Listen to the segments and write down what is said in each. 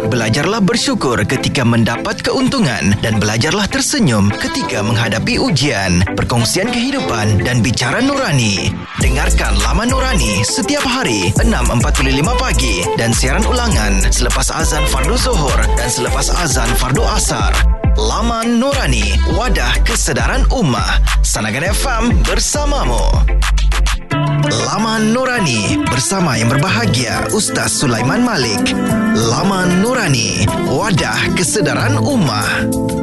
Belajarlah bersyukur ketika mendapat keuntungan dan belajarlah tersenyum ketika menghadapi ujian. Perkongsian kehidupan dan bicara nurani. Dengarkan Laman Nurani setiap hari 6.45 pagi dan siaran ulangan selepas azan fardu zuhur dan selepas azan fardu asar. Laman Nurani, wadah kesedaran ummah. Sanagan FM bersamamu. Laman Nurani bersama yang berbahagia Ustaz Sulaiman Malik. Laman Nurani, wadah kesedaran ummah.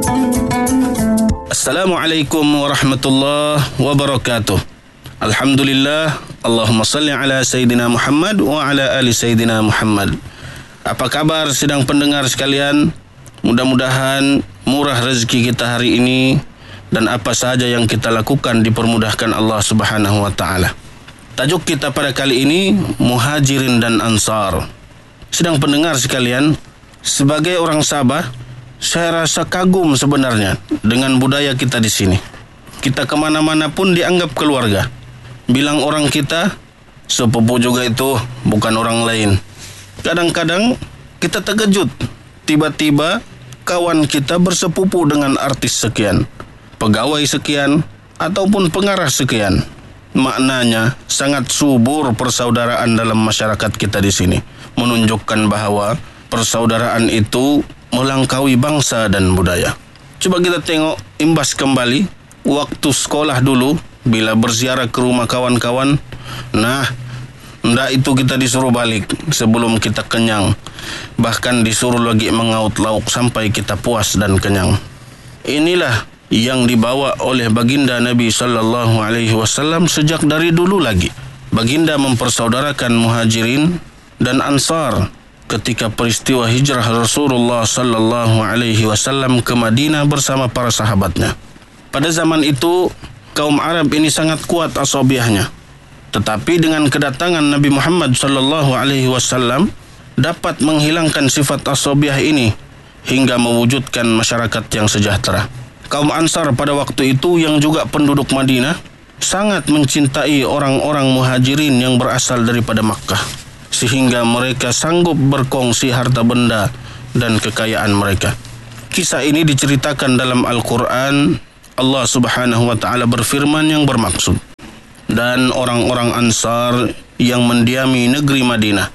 Assalamualaikum warahmatullahi wabarakatuh. Alhamdulillah, Allahumma salli ala Sayyidina Muhammad wa ala ali Sayyidina Muhammad. Apa kabar sedang pendengar sekalian? Mudah-mudahan murah rezeki kita hari ini dan apa sahaja yang kita lakukan dipermudahkan Allah Subhanahu wa taala. Tajuk kita pada kali ini Muhajirin dan Ansar. Sedang pendengar sekalian, sebagai orang Sabah, saya rasa kagum sebenarnya dengan budaya kita di sini. Kita kemana-mana pun dianggap keluarga. Bilang orang kita, sepupu juga itu, bukan orang lain. Kadang-kadang kita terkejut, tiba-tiba kawan kita bersepupu dengan artis sekian, pegawai sekian, ataupun pengarah sekian. Maknanya sangat subur persaudaraan dalam masyarakat kita di sini, menunjukkan bahawa persaudaraan itu melangkaui bangsa dan budaya. Coba kita tengok imbas kembali waktu sekolah dulu, bila berziarah ke rumah kawan-kawan, ndak itu kita disuruh balik sebelum kita kenyang. Bahkan disuruh lagi mengaut lauk sampai kita puas dan kenyang. Inilah yang dibawa oleh baginda Nabi sallallahu alaihi wasallam sejak dari dulu lagi. Baginda mempersaudarakan Muhajirin dan Ansar ketika peristiwa hijrah Rasulullah sallallahu alaihi wasallam ke Madinah bersama para sahabatnya. Pada zaman itu kaum Arab ini sangat kuat asabiahnya. Tetapi dengan kedatangan Nabi Muhammad sallallahu alaihi wasallam dapat menghilangkan sifat asabiah ini hingga mewujudkan masyarakat yang sejahtera. Kaum Ansar pada waktu itu yang juga penduduk Madinah sangat mencintai orang-orang Muhajirin yang berasal daripada Makkah, sehingga mereka sanggup berkongsi harta benda dan kekayaan mereka. Kisah ini diceritakan dalam Al-Quran. Allah Subhanahu wa taala berfirman yang bermaksud, dan orang-orang Ansar yang mendiami negeri Madinah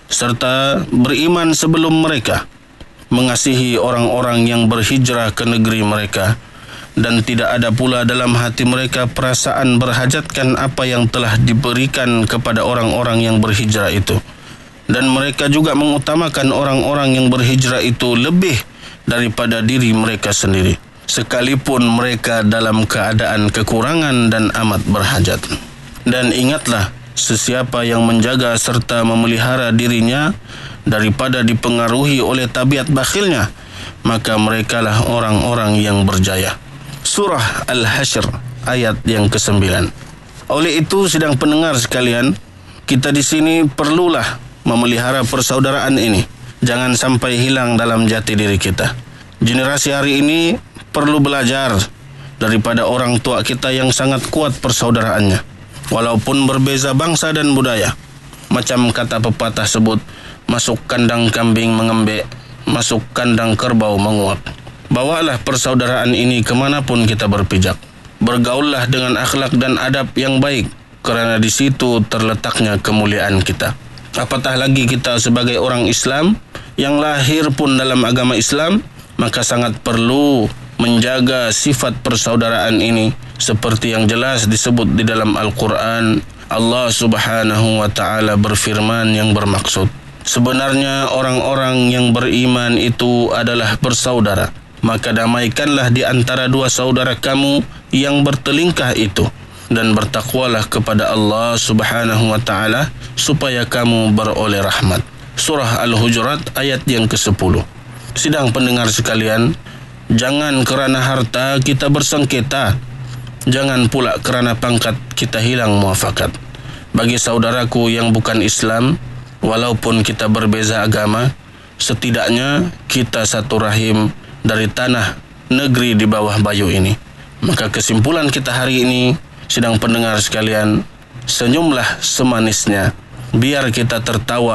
serta beriman sebelum mereka mengasihi orang-orang yang berhijrah ke negeri mereka, dan tidak ada pula dalam hati mereka perasaan berhajatkan apa yang telah diberikan kepada orang-orang yang berhijrah itu. Dan mereka juga mengutamakan orang-orang yang berhijrah itu lebih daripada diri mereka sendiri, sekalipun mereka dalam keadaan kekurangan dan amat berhajat. Dan ingatlah, sesiapa yang menjaga serta memelihara dirinya daripada dipengaruhi oleh tabiat bakhilnya, maka merekalah orang-orang yang berjaya. Surah Al-Hashr ayat yang ke-9. Oleh itu, sedang pendengar sekalian, kita di sini perlulah memelihara persaudaraan ini. Jangan sampai hilang dalam jati diri kita. Generasi hari ini perlu belajar daripada orang tua kita yang sangat kuat persaudaraannya, walaupun berbeza bangsa dan budaya. Macam kata pepatah sebut, masuk kandang kambing mengembek, masuk kandang kerbau menguap. Bawalah persaudaraan ini kemanapun kita berpijak. Bergaullah dengan akhlak dan adab yang baik, kerana di situ terletaknya kemuliaan kita. Apatah lagi kita sebagai orang Islam yang lahir pun dalam agama Islam, maka sangat perlu menjaga sifat persaudaraan ini seperti yang jelas disebut di dalam Al-Quran. Allah Subhanahu wa taala berfirman yang bermaksud, sebenarnya orang-orang yang beriman itu adalah bersaudara, maka damaikanlah di antara dua saudara kamu yang bertelingkah itu, dan bertakwalah kepada Allah Subhanahu wa taala supaya kamu beroleh rahmat. Surah Al-Hujurat ayat yang ke-10. Sidang pendengar sekalian, jangan kerana harta kita bersengketa, jangan pula kerana pangkat kita hilang muafakat. Bagi saudaraku yang bukan Islam, walaupun kita berbeza agama, setidaknya kita satu rahim dari tanah negeri di bawah bayu ini. Maka kesimpulan kita hari ini, sidang pendengar sekalian, senyumlah semanisnya, biar kita tertawa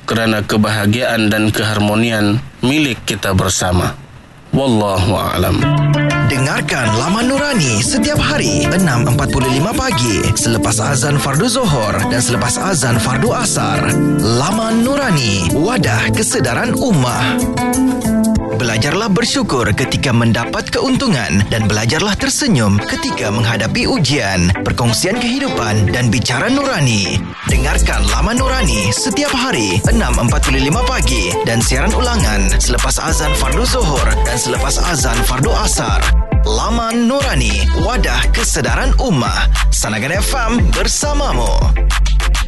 kerana kebahagiaan dan keharmonian milik kita bersama. Wallahu a'lam. Dengarkan Laman Nurani setiap hari 6.45 pagi selepas azan fardu Zuhur dan selepas azan fardu Asar. Laman Nurani, wadah kesedaran ummah. Belajarlah bersyukur ketika mendapat keuntungan dan belajarlah tersenyum ketika menghadapi ujian. Perkongsian kehidupan dan bicara nurani. Dengarkan Laman Nurani setiap hari 6.45 pagi dan siaran ulangan selepas azan fardu Zuhur dan selepas azan fardu Asar. Laman Nurani, wadah kesedaran ummah. Sanagan FM bersamamu.